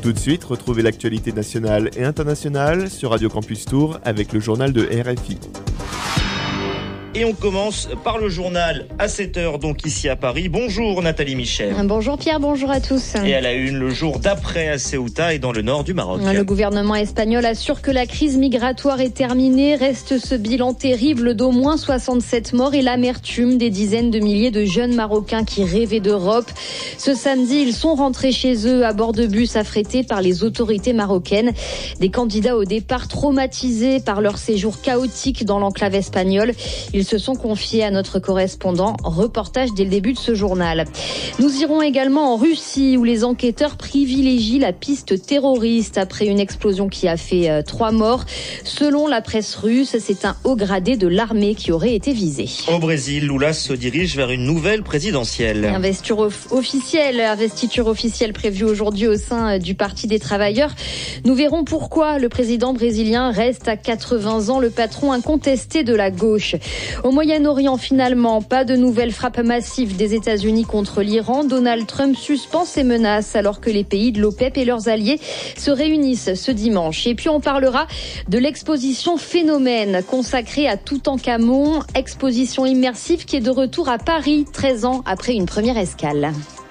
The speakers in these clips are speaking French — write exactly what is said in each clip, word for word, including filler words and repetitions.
Tout de suite, retrouvez l'actualité nationale et internationale sur Radio Campus Tours avec le journal de R F I. Et on commence par le journal à sept heures, donc ici à Paris. Bonjour Nathalie Michel. Bonjour Pierre, bonjour à tous. Et à la une, le jour d'après à Ceuta et dans le nord du Maroc. Le gouvernement espagnol assure que la crise migratoire est terminée. Reste ce bilan terrible d'au moins soixante-sept morts et l'amertume des dizaines de milliers de jeunes Marocains qui rêvaient d'Europe. Ce samedi, ils sont rentrés chez eux à bord de bus affrétés par les autorités marocaines. Des candidats au départ traumatisés par leur séjour chaotique dans l'enclave espagnole. Ils se sont confiés à notre correspondant. Reportage dès le début de ce journal. Nous irons également en Russie où les enquêteurs privilégient la piste terroriste après une explosion qui a fait euh, trois morts. Selon la presse russe, c'est un haut gradé de l'armée qui aurait été visé. Au Brésil, Lula se dirige vers une nouvelle présidentielle. Investiture off- officielle, investiture officielle prévue aujourd'hui au sein du Parti des Travailleurs. Nous verrons pourquoi le président brésilien reste à quatre-vingts ans le patron incontesté de la gauche. Au Moyen-Orient, finalement, pas de nouvelles frappes massives des États-Unis contre l'Iran. Donald Trump suspend ses menaces alors que les pays de l'OPEP et leurs alliés se réunissent ce dimanche. Et puis on parlera de l'exposition Phénomène consacrée à Toutankhamon, exposition immersive qui est de retour à Paris, treize ans après une première escale.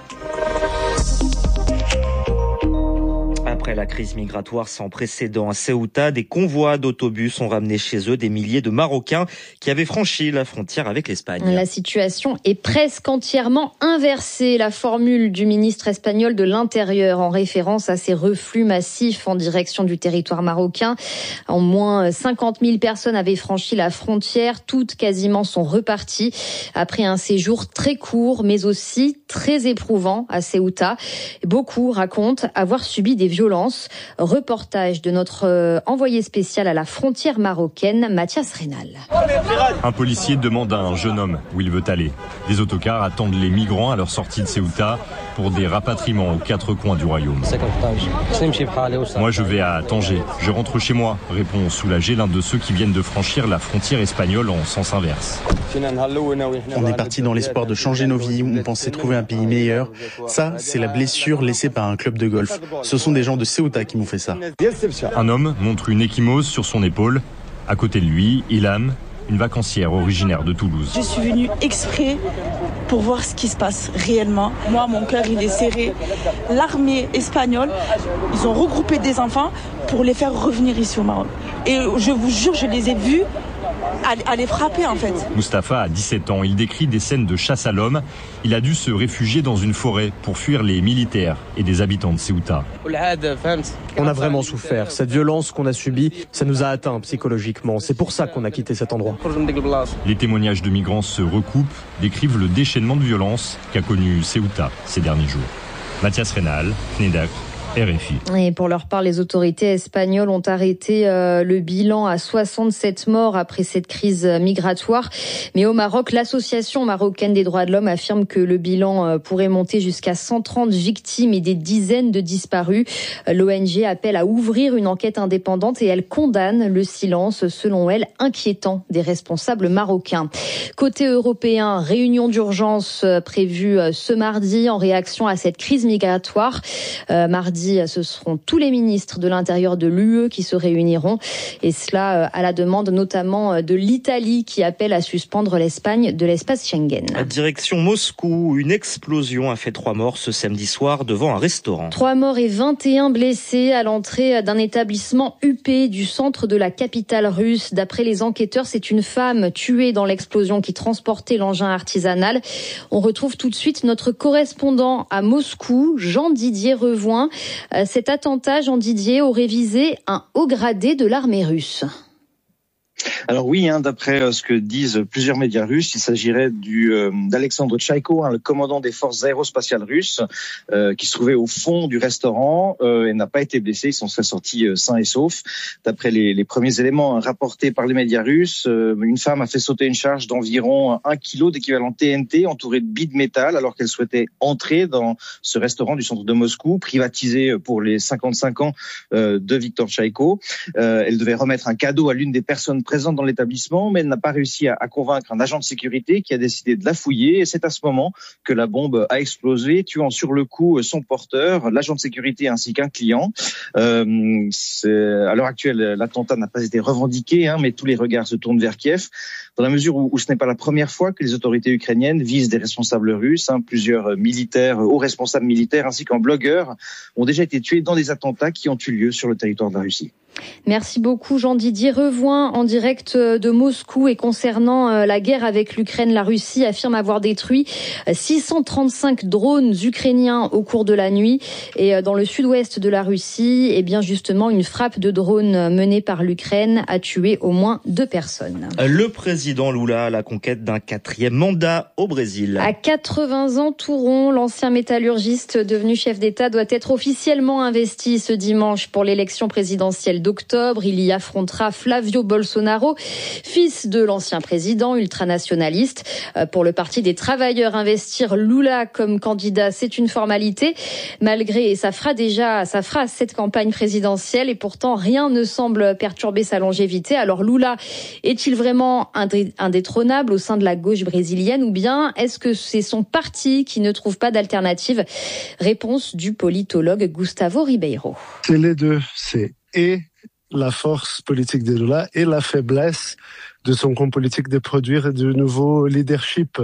Après la crise migratoire sans précédent à Ceuta, des convois d'autobus ont ramené chez eux des milliers de Marocains qui avaient franchi la frontière avec l'Espagne. La situation est presque entièrement inversée. La formule du ministre espagnol de l'Intérieur en référence à ces reflux massifs en direction du territoire marocain. En moins cinquante mille personnes avaient franchi la frontière. Toutes quasiment sont reparties après un séjour très court mais aussi très éprouvant à Ceuta. Beaucoup racontent avoir subi des violences. Reportage de notre euh, envoyé spécial à la frontière marocaine, Mathias Rénal. Un policier demande à un jeune homme où il veut aller. Des autocars attendent les migrants à leur sortie de Ceuta pour des rapatriements aux quatre coins du royaume. Moi, je vais à Tanger. Je rentre chez moi, répond soulagé l'un de ceux qui viennent de franchir la frontière espagnole en sens inverse. On est parti dans l'espoir de changer nos vies, on pensait trouver un pays meilleur. Ça, c'est la blessure laissée par un club de golf. Ce sont des gens de Ceuta qui m'ont fait ça. Un homme montre une ecchymose sur son épaule. À côté de lui, Ilham, une vacancière originaire de Toulouse. Je suis venue exprès pour voir ce qui se passe réellement. Moi, mon cœur, il est serré. L'armée espagnole, ils ont regroupé des enfants pour les faire revenir ici au Maroc. Et je vous jure, je les ai vus à les frapper en fait. Mustapha a dix-sept ans, il décrit des scènes de chasse à l'homme. Il a dû se réfugier dans une forêt pour fuir les militaires et des habitants de Ceuta. On a vraiment souffert. Cette violence qu'on a subie, ça nous a atteints psychologiquement. C'est pour ça qu'on a quitté cet endroit. Les témoignages de migrants se recoupent, décrivent le déchaînement de violence qu'a connu Ceuta ces derniers jours. Mathias Rénal, Cnedac. R F I. Et pour leur part, les autorités espagnoles ont arrêté euh, le bilan à soixante-sept morts après cette crise migratoire. Mais au Maroc, l'association marocaine des droits de l'homme affirme que le bilan euh, pourrait monter jusqu'à cent trente victimes et des dizaines de disparus. L'O N G appelle à ouvrir une enquête indépendante et elle condamne le silence, selon elle, inquiétant des responsables marocains. Côté européen, réunion d'urgence prévue ce mardi en réaction à cette crise migratoire. Euh, mardi, ce seront tous les ministres de l'Intérieur de l'U E qui se réuniront. Et cela à la demande notamment de l'Italie qui appelle à suspendre l'Espagne de l'espace Schengen. À direction Moscou, une explosion a fait trois morts ce samedi soir devant un restaurant. Trois morts et vingt et un blessés à l'entrée d'un établissement huppé du centre de la capitale russe. D'après les enquêteurs, c'est une femme tuée dans l'explosion qui transportait l'engin artisanal. On retrouve tout de suite notre correspondant à Moscou, Jean-Didier Revoin. Cet attentat, Jean Didier, aurait visé un haut gradé de l'armée russe. Alors oui, hein, d'après euh, ce que disent plusieurs médias russes, il s'agirait du euh, d'Alexandre Tchaïko, hein, le commandant des forces aérospatiales russes, euh, qui se trouvait au fond du restaurant euh, et n'a pas été blessé. Ils s'en seraient sortis euh, sains et saufs. D'après les, les premiers éléments hein, rapportés par les médias russes, euh, une femme a fait sauter une charge d'environ un kilo d'équivalent T N T entourée de billes de métal alors qu'elle souhaitait entrer dans ce restaurant du centre de Moscou, privatisé pour les cinquante-cinq ans euh, de Victor Tchaïko. Euh, elle devait remettre un cadeau à l'une des personnes présente dans l'établissement, mais elle n'a pas réussi à, à convaincre un agent de sécurité qui a décidé de la fouiller. Et c'est à ce moment que la bombe a explosé, tuant sur le coup son porteur, l'agent de sécurité ainsi qu'un client. Euh, c'est, à l'heure actuelle, l'attentat n'a pas été revendiqué, hein, mais tous les regards se tournent vers Kiev, dans la mesure où, où ce n'est pas la première fois que les autorités ukrainiennes visent des responsables russes. Hein, plusieurs militaires, hauts responsables militaires ainsi qu'un blogueur ont déjà été tués dans des attentats qui ont eu lieu sur le territoire de la Russie. Merci beaucoup Jean-Didier Revoin en direct de Moscou. Et concernant la guerre avec l'Ukraine, la Russie affirme avoir détruit six cent trente-cinq drones ukrainiens au cours de la nuit. Et dans le sud-ouest de la Russie, eh bien justement, une frappe de drones menée par l'Ukraine a tué au moins deux personnes. Le président Lula à la conquête d'un quatrième mandat au Brésil. À quatre-vingts ans tout rond, l'ancien métallurgiste devenu chef d'État doit être officiellement investi ce dimanche pour l'élection présidentielle d'octobre. Il y affrontera Flavio Bolsonaro, fils de l'ancien président ultranationaliste. Pour le Parti des travailleurs, investir Lula comme candidat, c'est une formalité. Malgré, et ça fera déjà, ça fera cette campagne présidentielle, et pourtant rien ne semble perturber sa longévité. Alors Lula est-il vraiment indétrônable au sein de la gauche brésilienne, ou bien est-ce que c'est son parti qui ne trouve pas d'alternative? Réponse du politologue Gustavo Ribeiro. C'est les deux, c'est et la force politique de Lula et la faiblesse de son camp politique de produire de nouveaux leadership.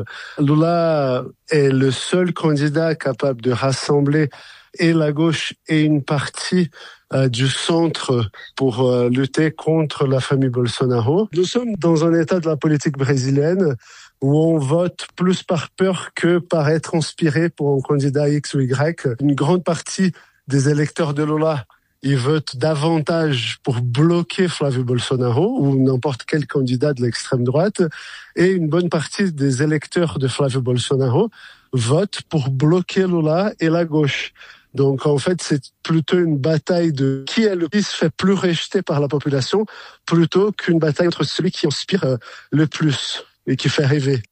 Lula est le seul candidat capable de rassembler et la gauche et une partie euh, du centre pour euh, lutter contre la famille Bolsonaro. Nous sommes dans un état de la politique brésilienne où on vote plus par peur que par être inspiré pour un candidat X ou Y. Une grande partie des électeurs de Lula, ils votent davantage pour bloquer Flavio Bolsonaro ou n'importe quel candidat de l'extrême droite. Et une bonne partie des électeurs de Flavio Bolsonaro votent pour bloquer Lula et la gauche. Donc en fait, c'est plutôt une bataille de qui est le qui se fait plus rejeter par la population plutôt qu'une bataille entre celui qui inspire le plus et qui fait rêver.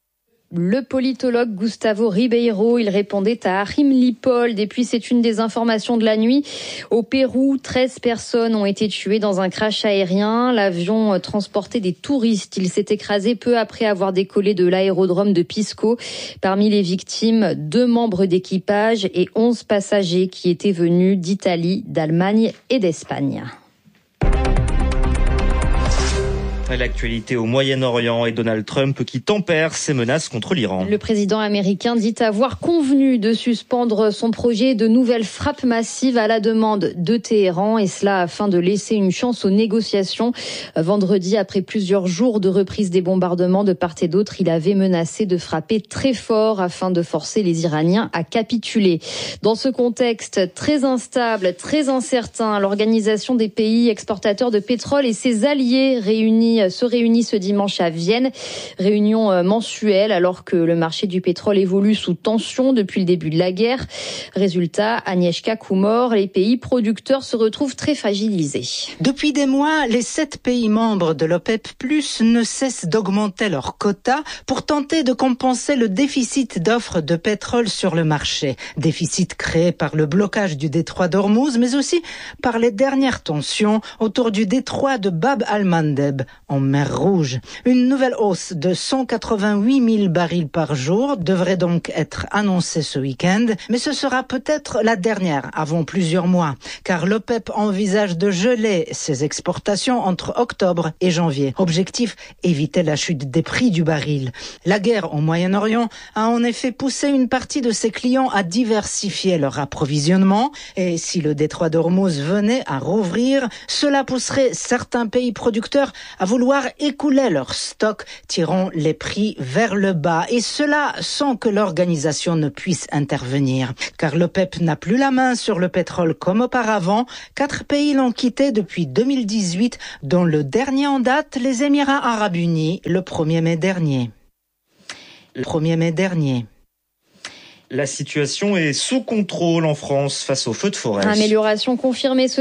Le politologue Gustavo Ribeiro, il répondait à Achim Lippold. Et puis c'est une des informations de la nuit. Au Pérou, treize personnes ont été tuées dans un crash aérien. L'avion transportait des touristes. Il s'est écrasé peu après avoir décollé de l'aérodrome de Pisco. Parmi les victimes, deux membres d'équipage et onze passagers qui étaient venus d'Italie, d'Allemagne et d'Espagne. L'actualité au Moyen-Orient et Donald Trump qui tempère ses menaces contre l'Iran. Le président américain dit avoir convenu de suspendre son projet de nouvelles frappes massives à la demande de Téhéran, et cela afin de laisser une chance aux négociations. Vendredi, après plusieurs jours de reprise des bombardements de part et d'autre, il avait menacé de frapper très fort afin de forcer les Iraniens à capituler. Dans ce contexte très instable, très incertain, l'Organisation des pays exportateurs de pétrole et ses alliés réunis se réunit ce dimanche à Vienne. Réunion mensuelle alors que le marché du pétrole évolue sous tension depuis le début de la guerre. Résultat, Agnieszka Kumor, les pays producteurs se retrouvent très fragilisés. Depuis des mois, les sept pays membres de l'OPEP plus, ne cessent d'augmenter leurs quotas pour tenter de compenser le déficit d'offres de pétrole sur le marché. Déficit créé par le blocage du détroit d'Ormuz, mais aussi par les dernières tensions autour du détroit de Bab al-Mandeb en mer Rouge. Une nouvelle hausse de cent quatre-vingt-huit mille barils par jour devrait donc être annoncée ce week-end, mais ce sera peut-être la dernière avant plusieurs mois, car l'OPEP envisage de geler ses exportations entre octobre et janvier. Objectif, éviter la chute des prix du baril. La guerre au Moyen-Orient a en effet poussé une partie de ses clients à diversifier leur approvisionnement, et si le détroit d'Ormuz venait à rouvrir, cela pousserait certains pays producteurs à vouloir écouler leurs stocks, tirant les prix vers le bas, et cela sans que l'organisation ne puisse intervenir. Car l'OPEP n'a plus la main sur le pétrole comme auparavant. Quatre pays l'ont quitté depuis deux mille dix-huit, dont le dernier en date, les Émirats arabes unis, le premier mai dernier. Le premier mai dernier. La situation est sous contrôle en France face aux feux de forêt. Amélioration confirmée ce